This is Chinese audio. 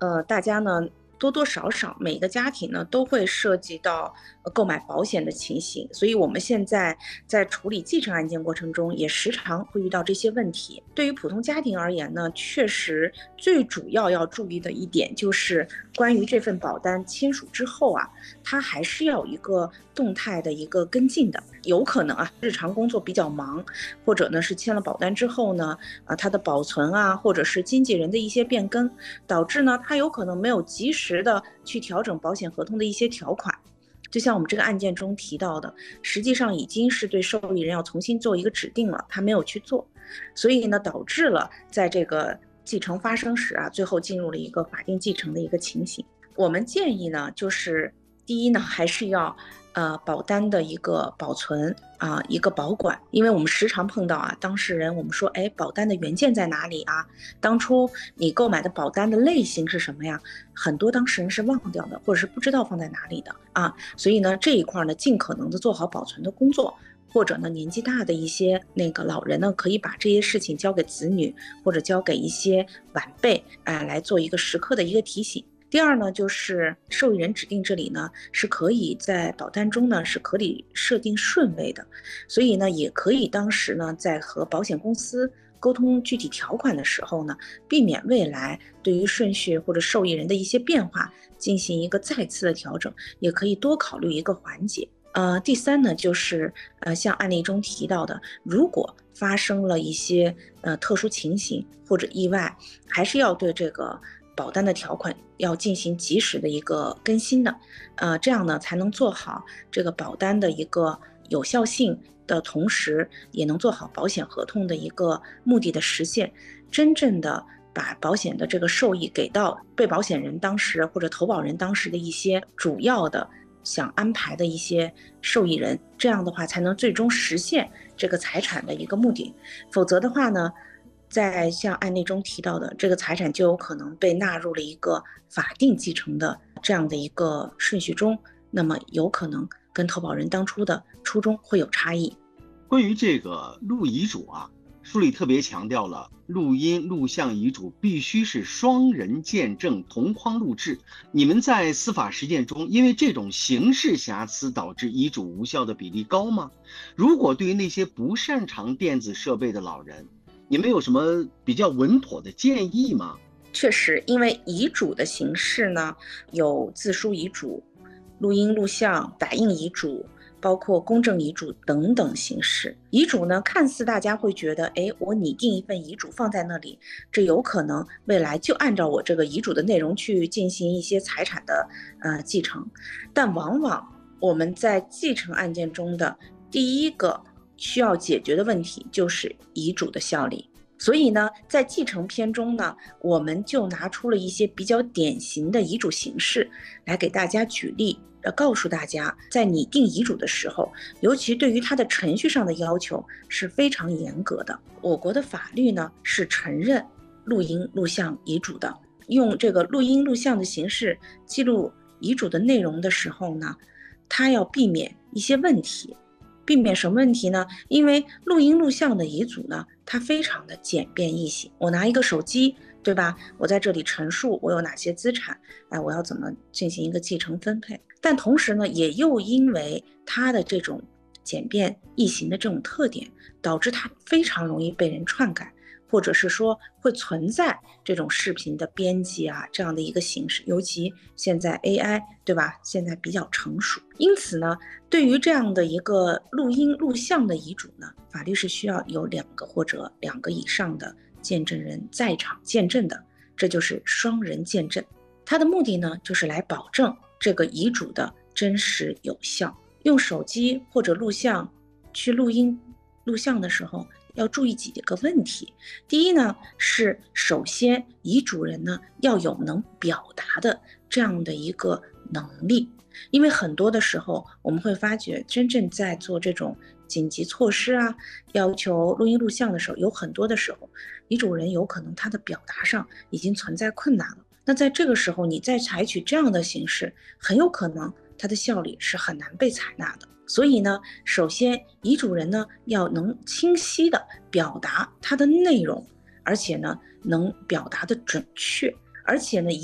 大家呢多多少少每个家庭呢都会涉及到购买保险的情形，所以我们现在在处理继承案件过程中，也时常会遇到这些问题。对于普通家庭而言呢，确实最主要注意的一点就是关于这份保单签署之后啊，它还是要有一个动态的一个跟进的。有可能啊，日常工作比较忙，或者呢是签了保单之后呢，它的保存啊，或者是经纪人的一些变更，导致呢它有可能没有及时的去调整保险合同的一些条款。就像我们这个案件中提到的，实际上已经是对受益人要重新做一个指定了，他没有去做，所以呢导致了在这个继承发生时啊，最后进入了一个法定继承的一个情形。我们建议呢，就是第一呢，还是要保单的一个保存啊，一个保管，因为我们时常碰到啊，当事人我们说，哎，保单的原件在哪里啊？当初你购买的保单的类型是什么呀？很多当事人是忘掉的，或者是不知道放在哪里的啊，所以呢，这一块呢，尽可能的做好保存的工作。或者呢，年纪大的一些那个老人呢，可以把这些事情交给子女，或者交给一些晚辈，来做一个时刻的一个提醒。第二呢，就是受益人指定这里呢，是可以在保单中呢是可以设定顺位的，所以呢，也可以当时呢在和保险公司沟通具体条款的时候呢，避免未来对于顺序或者受益人的一些变化进行一个再次的调整，也可以多考虑一个环节。第三呢，就是像案例中提到的，如果发生了一些特殊情形或者意外，还是要对这个保单的条款要进行及时的一个更新的，这样呢才能做好这个保单的一个有效性的同时，也能做好保险合同的一个目的的实现，真正的把保险的这个受益给到被保险人当时或者投保人当时的一些主要的想安排的一些受益人，这样的话才能最终实现这个财产的一个目的。否则的话呢，在像案例中提到的，这个财产就有可能被纳入了一个法定继承的这样的一个顺序中，那么有可能跟投保人当初的初衷会有差异。 关于这个录遗嘱啊，书里特别强调了录音录像遗嘱必须是双人见证同框录制。你们在司法实践中，因为这种形式瑕疵导致遗嘱无效的比例高吗？如果对于那些不擅长电子设备的老人，你们有什么比较稳妥的建议吗？ 确实，因为遗嘱的形式呢，有自书遗嘱、录音录像、打印遗嘱，包括公证遗嘱等等形式。遗嘱呢，看似大家会觉得，哎，我拟定一份遗嘱放在那里，这有可能未来就按照我这个遗嘱的内容去进行一些财产的继承，但往往我们在继承案件中的第一个需要解决的问题就是遗嘱的效力。所以呢，在继承篇中呢，我们就拿出了一些比较典型的遗嘱形式来给大家举例，告诉大家在拟定遗嘱的时候，尤其对于它的程序上的要求是非常严格的。我国的法律呢是承认录音录像遗嘱的，用这个录音录像的形式记录遗嘱的内容的时候呢，它要避免一些问题。避免什么问题呢？因为录音录像的遗嘱呢，它非常的简便易行。我拿一个手机，对吧？我在这里陈述我有哪些资产，我要怎么进行一个继承分配。但同时呢，也又因为它的这种简便易行的这种特点，导致它非常容易被人篡改，或者是说会存在这种视频的编辑啊这样的一个形式，尤其现在 AI 对吧，现在比较成熟。因此呢，对于这样的一个录音录像的遗嘱呢，法律是需要有2个或者2个以上的见证人在场见证的，这就是双人见证。它的目的呢，就是来保证这个遗嘱的真实有效。用手机或者录像去录音录像的时候，要注意几个问题。第一呢，是首先遗嘱人呢要有能表达的这样的一个能力，因为很多的时候我们会发觉，真正在做这种紧急措施啊，要求录音录像的时候，有很多的时候，遗嘱人有可能他的表达上已经存在困难了。那在这个时候，你再采取这样的形式，很有可能它的效力是很难被采纳的。所以呢，首先遗嘱人呢要能清晰的表达它的内容，而且呢能表达的准确，而且呢